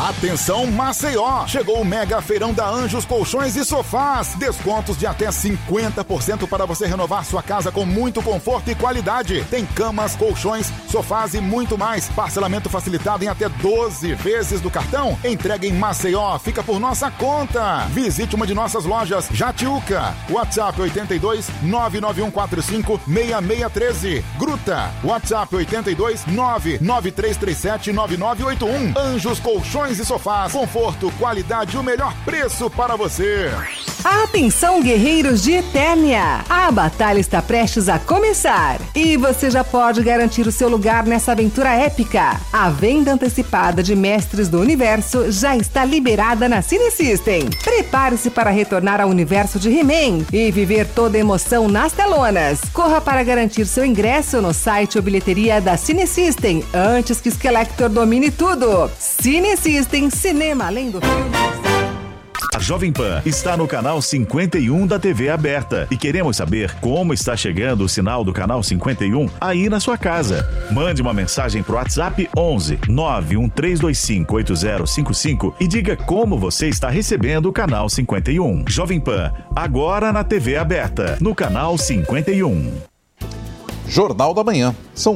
Atenção Maceió, chegou o mega feirão da Anjos Colchões e Sofás. Descontos de até 50% para você renovar sua casa com muito conforto e qualidade. Tem camas, colchões, sofás e muito mais. Parcelamento facilitado em até 12 vezes do cartão. Entrega em Maceió, fica por nossa conta. Visite uma de nossas lojas, Jatiuca. WhatsApp 82 99145 6613. Gruta, WhatsApp 82 99337 9981. Anjos Colchões e Sofás, conforto, qualidade e o melhor preço para você. Atenção, guerreiros de Eternia! A batalha está prestes a começar e você já pode garantir o seu lugar nessa aventura épica. A venda antecipada de Mestres do Universo já está liberada na Cine System. Prepare-se para retornar ao universo de He-Man e viver toda a emoção nas telonas. Corra para garantir seu ingresso no site ou bilheteria da Cine System antes que Skeletor domine tudo. Cine System, cinema além do filme. A Jovem Pan está no canal 51 da TV aberta e queremos saber como está chegando o sinal do canal 51 aí na sua casa. Mande uma mensagem pro WhatsApp 11 91325 8055 e diga como você está recebendo o canal 51. Jovem Pan, agora na TV aberta, no canal 51. Jornal da Manhã, são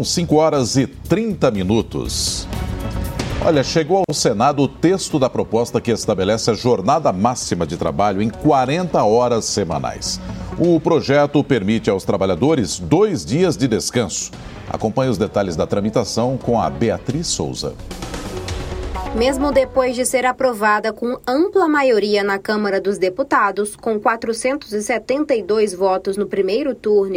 5h30. Olha, chegou ao Senado o texto da proposta que estabelece a jornada máxima de trabalho em 40 horas semanais. O projeto permite aos trabalhadores 2 dias de descanso. Acompanhe os detalhes da tramitação com a Beatriz Souza. Mesmo depois de ser aprovada com ampla maioria na Câmara dos Deputados, com 472 votos no primeiro turno e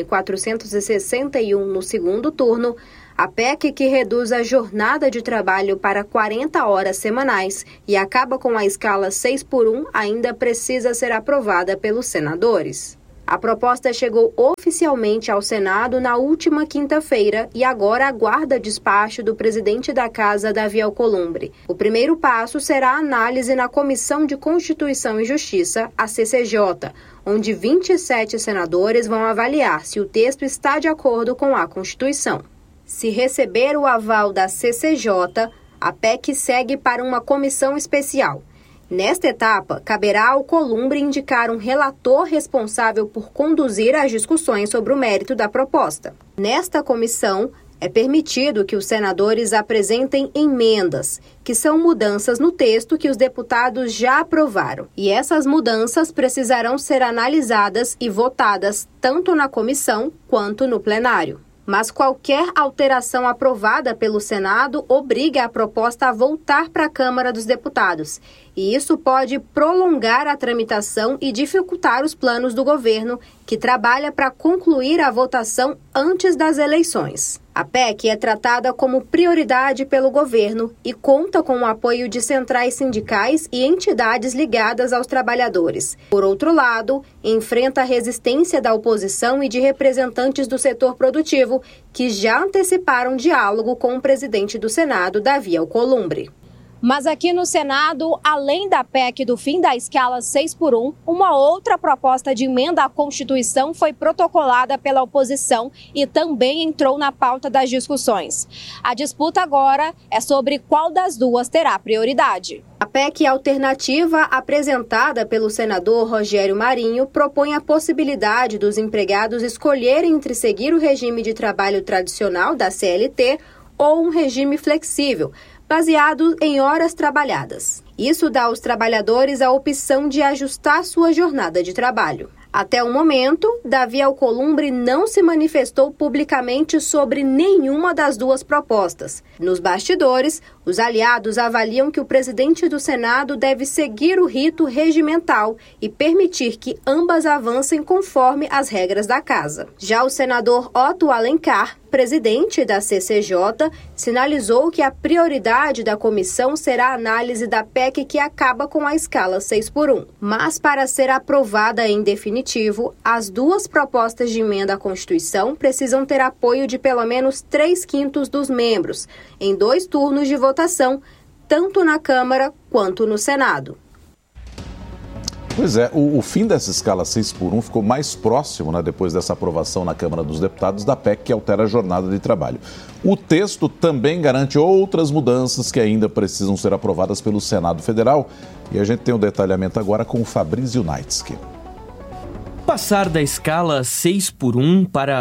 461 no segundo turno, a PEC que reduz a jornada de trabalho para 40 horas semanais e acaba com a escala 6x1 ainda precisa ser aprovada pelos senadores. A proposta chegou oficialmente ao Senado na última quinta-feira e agora aguarda despacho do presidente da Casa, Davi Alcolumbre. O primeiro passo será a análise na Comissão de Constituição e Justiça, a CCJ, onde 27 senadores vão avaliar se o texto está de acordo com a Constituição. Se receber o aval da CCJ, a PEC segue para uma comissão especial. Nesta etapa, caberá ao Alcolumbre indicar um relator responsável por conduzir as discussões sobre o mérito da proposta. Nesta comissão, é permitido que os senadores apresentem emendas, que são mudanças no texto que os deputados já aprovaram. E essas mudanças precisarão ser analisadas e votadas tanto na comissão quanto no plenário. Mas qualquer alteração aprovada pelo Senado obriga a proposta a voltar para a Câmara dos Deputados. E isso pode prolongar a tramitação e dificultar os planos do governo, que trabalha para concluir a votação antes das eleições. A PEC é tratada como prioridade pelo governo e conta com o apoio de centrais sindicais e entidades ligadas aos trabalhadores. Por outro lado, enfrenta a resistência da oposição e de representantes do setor produtivo, que já anteciparam diálogo com o presidente do Senado, Davi Alcolumbre. Mas aqui no Senado, além da PEC do fim da escala 6x1, uma outra proposta de emenda à Constituição foi protocolada pela oposição e também entrou na pauta das discussões. A disputa agora é sobre qual das duas terá prioridade. A PEC alternativa apresentada pelo senador Rogério Marinho propõe a possibilidade dos empregados escolherem entre seguir o regime de trabalho tradicional da CLT ou um regime flexível, baseado em horas trabalhadas. Isso dá aos trabalhadores a opção de ajustar sua jornada de trabalho. Até o momento, Davi Alcolumbre não se manifestou publicamente sobre nenhuma das duas propostas. Nos bastidores, os aliados avaliam que o presidente do Senado deve seguir o rito regimental e permitir que ambas avancem conforme as regras da casa. Já o senador Otto Alencar, presidente da CCJ, sinalizou que a prioridade da comissão será a análise da PEC que acaba com a escala 6x1. Mas para ser aprovada em definitivo, as duas propostas de emenda à Constituição precisam ter apoio de pelo menos 3/5 dos membros, em 2 turnos de votação, tanto na Câmara quanto no Senado. Pois é, o fim dessa escala 6x1 ficou mais próximo, né, depois dessa aprovação na Câmara dos Deputados, da PEC que altera a jornada de trabalho. O texto também garante outras mudanças que ainda precisam ser aprovadas pelo Senado Federal. E a gente tem o detalhamento agora com o Fabrício Naitsky. Passar da escala 6x1 para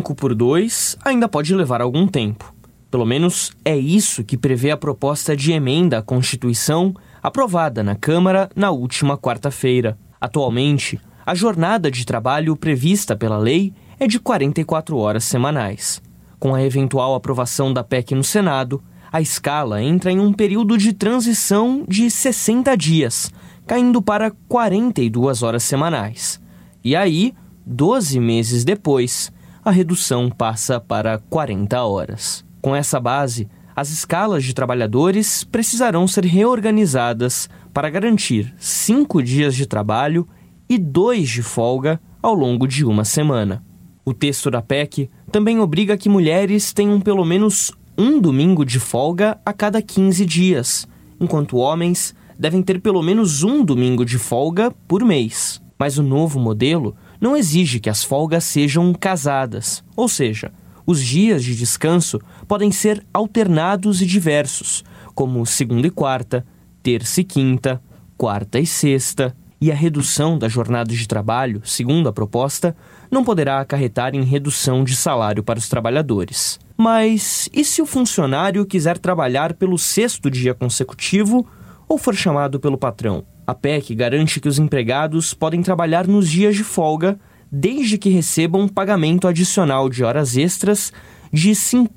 5x2 ainda pode levar algum tempo. Pelo menos é isso que prevê a proposta de emenda à Constituição aprovada na Câmara na última quarta-feira. Atualmente, a jornada de trabalho prevista pela lei é de 44 horas semanais. Com a eventual aprovação da PEC no Senado, a escala entra em um período de transição de 60 dias, caindo para 42 horas semanais. E aí, 12 meses depois, a redução passa para 40 horas. Com essa base, as escalas de trabalhadores precisarão ser reorganizadas para garantir 5 dias de trabalho e 2 de folga ao longo de uma semana. O texto da PEC também obriga que mulheres tenham pelo menos um domingo de folga a cada 15 dias, enquanto homens devem ter pelo menos um domingo de folga por mês. Mas o novo modelo não exige que as folgas sejam casadas, ou seja, os dias de descanso podem ser alternados e diversos, como segunda e quarta, terça e quinta, quarta e sexta, e a redução da jornada de trabalho, segundo a proposta, não poderá acarretar em redução de salário para os trabalhadores. Mas e se o funcionário quiser trabalhar pelo 6º dia consecutivo ou for chamado pelo patrão? A PEC garante que os empregados podem trabalhar nos dias de folga, desde que recebam pagamento adicional de horas extras de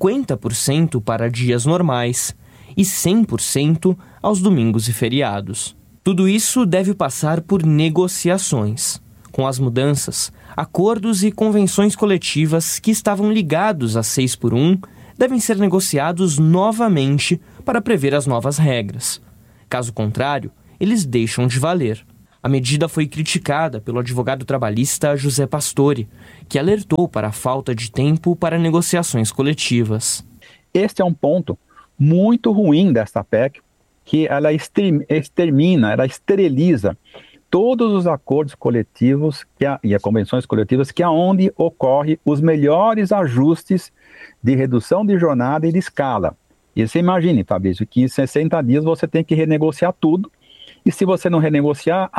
50% para dias normais e 100% aos domingos e feriados. Tudo isso deve passar por negociações. Com as mudanças, acordos e convenções coletivas que estavam ligados a 6x1 devem ser negociados novamente para prever as novas regras. Caso contrário, eles deixam de valer. A medida foi criticada pelo advogado trabalhista José Pastore, que alertou para a falta de tempo para negociações coletivas. Este é um ponto muito ruim desta PEC, que ela extermina, ela esteriliza todos os acordos coletivos e as convenções coletivas que é onde ocorre os melhores ajustes de redução de jornada e de escala. E você imagine, Fabrício, que em 60 dias você tem que renegociar tudo, e se você não renegociar,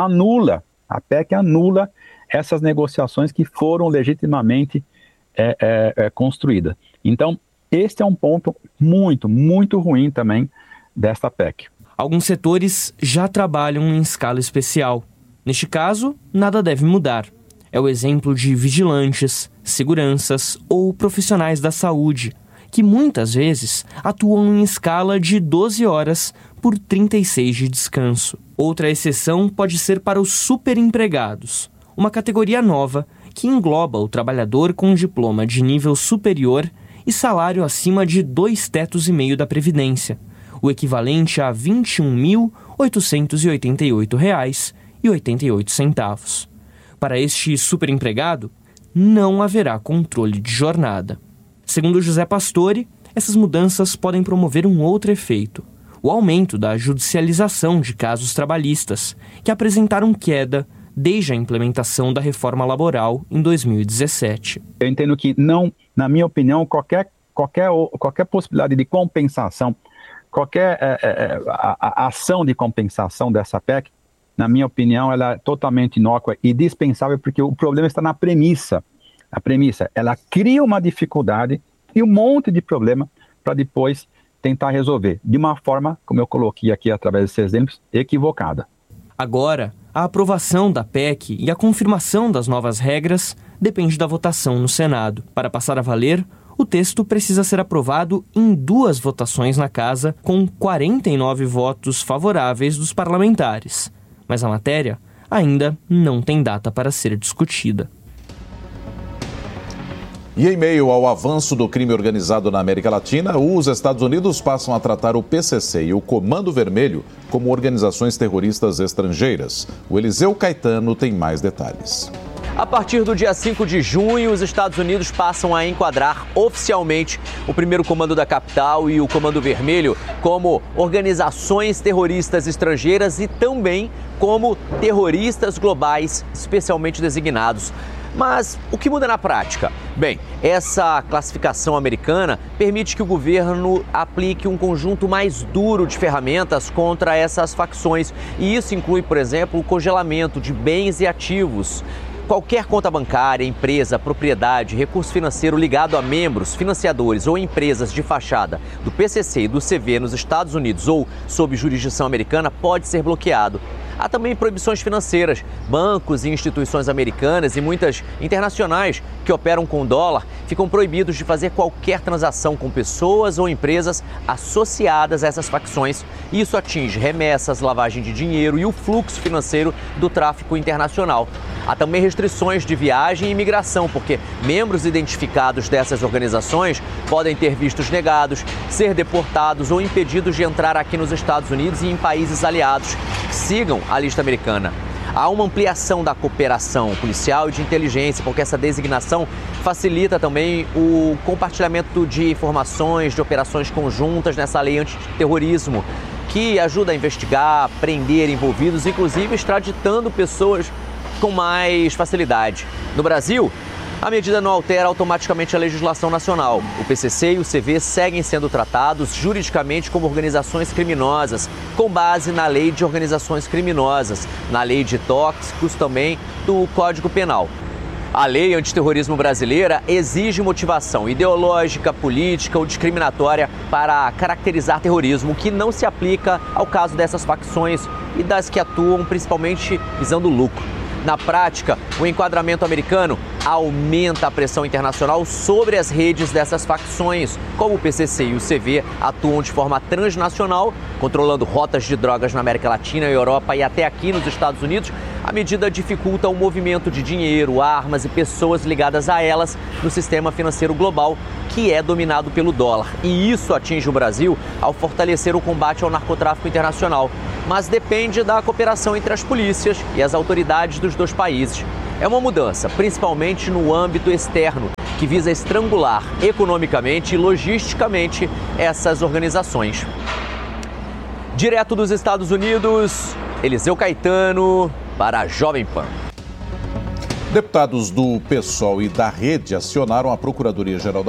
a PEC anula essas negociações que foram legitimamente construídas. Então, este é um ponto muito, muito ruim também desta PEC. Alguns setores já trabalham em escala especial. Neste caso, nada deve mudar. É o exemplo de vigilantes, seguranças ou profissionais da saúde, que muitas vezes atuam em escala de 12 horas por 36 de descanso. Outra exceção pode ser para os superempregados, uma categoria nova que engloba o trabalhador com diploma de nível superior e salário acima de 2,5 tetos da Previdência, o equivalente a R$ 21.888,88. Para este superempregado, não haverá controle de jornada. Segundo José Pastore, essas mudanças podem promover um outro efeito: o aumento da judicialização de casos trabalhistas, que apresentaram queda desde a implementação da reforma laboral em 2017. Eu entendo que não, na minha opinião, qualquer possibilidade de compensação, qualquer ação de compensação dessa PEC, na minha opinião, ela é totalmente inócua e dispensável, porque o problema está na premissa. A premissa, ela cria uma dificuldade e um monte de problema para depois tentar resolver de uma forma, como eu coloquei aqui através desses exemplos, equivocada. Agora, a aprovação da PEC e a confirmação das novas regras depende da votação no Senado. Para passar a valer, o texto precisa ser aprovado em 2 votações na Casa, com 49 votos favoráveis dos parlamentares. Mas a matéria ainda não tem data para ser discutida. E em meio ao avanço do crime organizado na América Latina, os Estados Unidos passam a tratar o PCC e o Comando Vermelho como organizações terroristas estrangeiras. O Eliseu Caetano tem mais detalhes. A partir do dia 5 de junho, os Estados Unidos passam a enquadrar oficialmente o primeiro comando da capital e o Comando Vermelho como organizações terroristas estrangeiras e também como terroristas globais especialmente designados. Mas o que muda na prática? Bem, essa classificação americana permite que o governo aplique um conjunto mais duro de ferramentas contra essas facções. E isso inclui, por exemplo, o congelamento de bens e ativos. Qualquer conta bancária, empresa, propriedade, recurso financeiro ligado a membros, financiadores ou empresas de fachada do PCC e do CV nos Estados Unidos ou sob jurisdição americana pode ser bloqueado. Há também proibições financeiras. Bancos e instituições americanas e muitas internacionais que operam com dólar ficam proibidos de fazer qualquer transação com pessoas ou empresas associadas a essas facções. Isso atinge remessas, lavagem de dinheiro e o fluxo financeiro do tráfico internacional. Há também restrições de viagem e imigração, porque membros identificados dessas organizações podem ter vistos negados, ser deportados ou impedidos de entrar aqui nos Estados Unidos e em países aliados que sigam a lista americana. Há uma ampliação da cooperação policial e de inteligência, porque essa designação facilita também o compartilhamento de informações, de operações conjuntas nessa lei antiterrorismo, que ajuda a investigar, prender envolvidos, inclusive extraditando pessoas com mais facilidade. No Brasil, a medida não altera automaticamente a legislação nacional. O PCC e o CV seguem sendo tratados juridicamente como organizações criminosas, com base na Lei de Organizações Criminosas, na Lei de Tóxicos também do Código Penal. A lei antiterrorismo brasileira exige motivação ideológica, política ou discriminatória para caracterizar terrorismo, que não se aplica ao caso dessas facções e das que atuam principalmente visando lucro. Na prática, o enquadramento americano aumenta a pressão internacional sobre as redes dessas facções. Como o PCC e o CV atuam de forma transnacional, controlando rotas de drogas na América Latina, Europa e até aqui nos Estados Unidos, a medida dificulta o movimento de dinheiro, armas e pessoas ligadas a elas no sistema financeiro global, que é dominado pelo dólar. E isso atinge o Brasil ao fortalecer o combate ao narcotráfico internacional. Mas depende da cooperação entre as polícias e as autoridades dos dois países. É uma mudança, principalmente no âmbito externo, que visa estrangular economicamente e logisticamente essas organizações. Direto dos Estados Unidos, Eliseu Caetano para a Jovem Pan. Deputados do PSOL e da Rede acionaram a Procuradoria-Geral